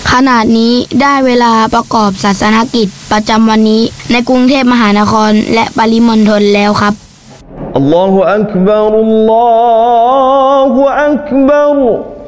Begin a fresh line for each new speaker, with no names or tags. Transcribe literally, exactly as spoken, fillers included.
ขณะนี้ได้เวลาประกอบศาสนกิจประจำวันนี้ในกรุงเทพมหานครและปริมณฑลแล้วครับ
อัลลอฮฺอักบัรอัลลอฮฺอักบัร